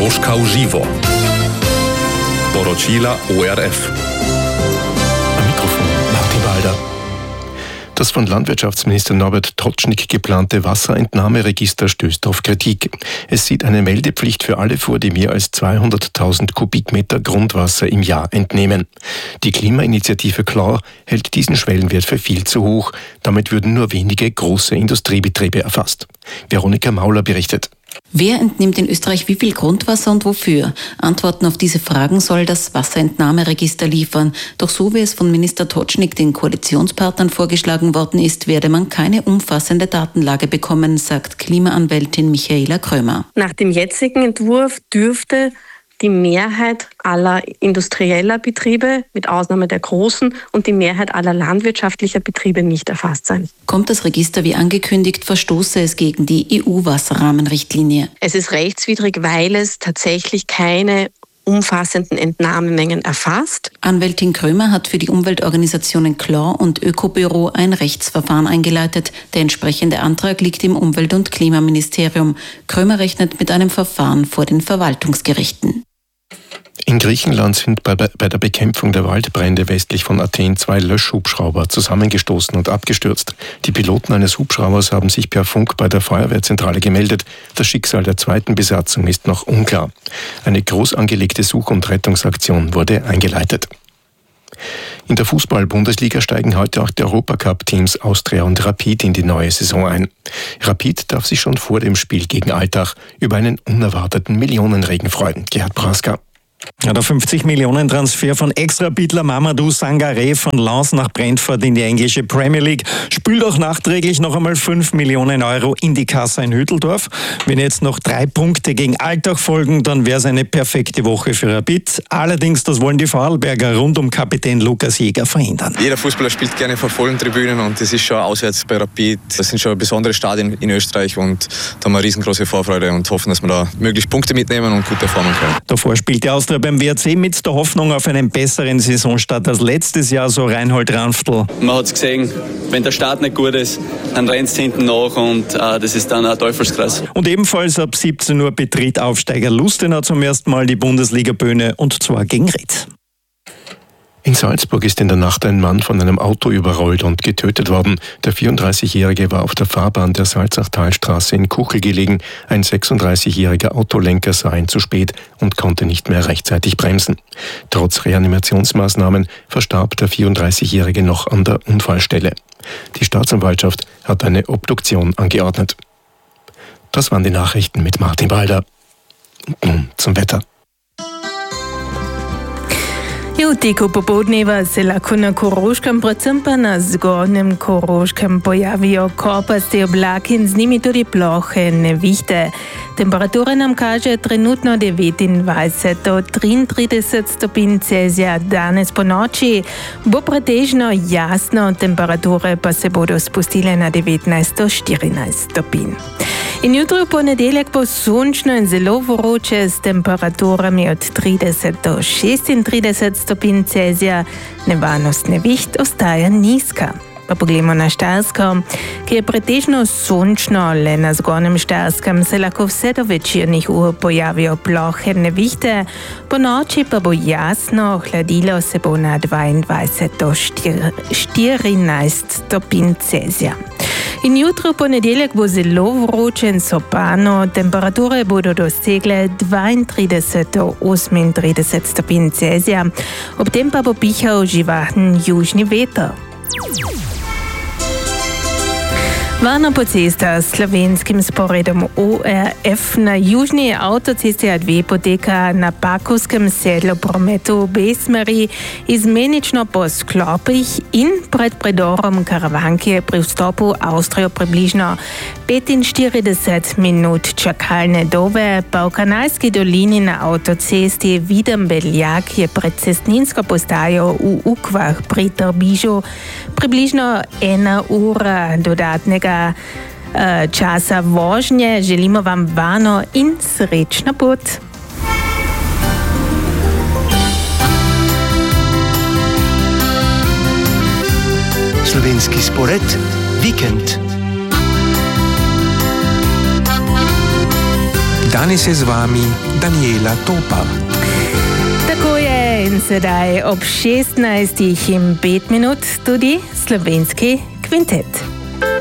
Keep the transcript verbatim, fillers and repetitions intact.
Ekološka v živo. Poročila O R F. Am Mikrofon Martin Walder. Das von Landwirtschaftsminister Norbert Totschnig geplante Wasserentnahmeregister stößt auf Kritik. Es sieht eine Meldepflicht für alle vor, die mehr als zweihunderttausend Kubikmeter Grundwasser im Jahr entnehmen. Die Klimainitiative Klar hält diesen Schwellenwert für viel zu hoch. Damit würden nur wenige große Industriebetriebe erfasst. Veronika Mauler berichtet. Wer entnimmt in Österreich wie viel Grundwasser und wofür? Antworten auf diese Fragen soll das Wasserentnahmeregister liefern. Doch so wie es von Minister Totschnig den Koalitionspartnern vorgeschlagen worden ist, werde man keine umfassende Datenlage bekommen, sagt Klimaanwältin Michaela Krömer. Nach dem jetzigen Entwurf dürfte die Mehrheit aller industrieller Betriebe, mit Ausnahme der großen, und die Mehrheit aller landwirtschaftlicher Betriebe nicht erfasst sein. Kommt das Register wie angekündigt, verstoße es gegen die E U-Wasserrahmenrichtlinie. Es ist rechtswidrig, weil es tatsächlich keine umfassenden Entnahmemengen erfasst. Anwältin Krömer hat für die Umweltorganisationen Klar und Ökobüro ein Rechtsverfahren eingeleitet. Der entsprechende Antrag liegt im Umwelt- und Klimaministerium. Krömer rechnet mit einem Verfahren vor den Verwaltungsgerichten. In Griechenland sind bei, bei der Bekämpfung der Waldbrände westlich von Athen zwei Löschhubschrauber zusammengestoßen und abgestürzt. Die Piloten eines Hubschraubers haben sich per Funk bei der Feuerwehrzentrale gemeldet. Das Schicksal der zweiten Besatzung ist noch unklar. Eine groß angelegte Such- und Rettungsaktion wurde eingeleitet. In der Fußball-Bundesliga steigen heute auch die Europacup-Teams Austria und Rapid in die neue Saison ein. Rapid darf sich schon vor dem Spiel gegen Altach über einen unerwarteten Millionenregen freuen. Gerhard Praska. Ja, der fünfzig Millionen Transfer von Ex-Rapidler Mamadou Sangaré von Lens nach Brentford in die englische Premier League spült auch nachträglich noch einmal fünf Millionen Euro in die Kasse in Hütteldorf. Wenn jetzt noch drei Punkte gegen Altach folgen, dann wäre es eine perfekte Woche für Rapid. Allerdings, das wollen die Vorarlberger rund um Kapitän Lukas Jäger verhindern. Jeder Fußballer spielt gerne vor vollen Tribünen und das ist schon auswärts bei Rapid. Das sind schon besondere Stadien in Österreich und da haben wir riesengroße Vorfreude und hoffen, dass wir da möglichst Punkte mitnehmen und gut performen können. Davor spielt die Austria beim W R C mit der Hoffnung auf einen besseren Saisonstart als letztes Jahr, so Reinhold Ranftl. Man hat es gesehen, wenn der Start nicht gut ist, dann rennt es hinten nach und äh, das ist dann ein Teufelskreis. Und ebenfalls ab siebzehn Uhr betritt Aufsteiger Lustenau zum ersten Mal die Bundesliga-Bühne und zwar gegen Ried. In Salzburg ist in der Nacht ein Mann von einem Auto überrollt und getötet worden. Der vierunddreißigjährige war auf der Fahrbahn der Salzachtalstraße in Kuchel gelegen. Ein sechsunddreißigjähriger Autolenker sah ihn zu spät und konnte nicht mehr rechtzeitig bremsen. Trotz Reanimationsmaßnahmen verstarb der vierunddreißigjährige noch an der Unfallstelle. Die Staatsanwaltschaft hat eine Obduktion angeordnet. Das waren die Nachrichten mit Martin Walder. Und nun zum Wetter. Jutiko popodneva se lahko na Koroškem, predvsem pa na zgornjem Koroškem pojavijo kopaste oblaki in z njimi tudi plohe nevihte. Temperatura nam kaže trenutno devetindvajset do triintrideset stopinj Celzija. Danes po noči bo pretežno jasno, temperature pa se bodo spustile na devetnajst do štirinajst stopinj. In jutro v ponedeljek bo sončno in zelo vroče s temperaturami od trideset do šestintrideset stopinj Celzija. Nevarnost neviht ostaja nizka. Pa pogledamo na Štajersko, ki je pretežno sončno, le na zgornjem Štajerskem se lahko vse do večernih ur pojavijo plohe nevihte, po noči pa bo jasno, hladilo se bo na dvaindvajset do štirinajst stopinj Celzija. In jutro v ponedeljek bo zelo vroče in sopano, temperature bodo dosegle dvaintrideset do osemintrideset stopinj Celzija, ob tem pa bo pihal živahen južni veter. Varno po cestah s slovenskim sporedom O R F na južni avtocesti A dva poteka na Pakovskem sedlu prometu v obe smeri izmenično po sklopih in pred predorom Karavanke je pri vstopu v Avstrijo približno petinštirideset minut čakalne dobe, pa v Kanalski dolini na avtocesti Videm-Beljak je pred cestninsko postajo v Ukvah pri Trbižu približno ena ura dodatnega časa vožnje. Želimo vam varno in srečno pot. Slovenski spored Vikend. Danes je z vami Daniela Topar. Tako je in sedaj ob šestnajstih in pet minut tudi slovenski kvintet.